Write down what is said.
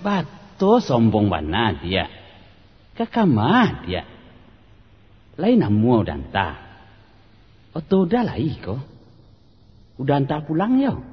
Bato sombong bana dia. Kakamah dia. Lain namu udanta. Oto udah lah iko. Udanta pulang yo.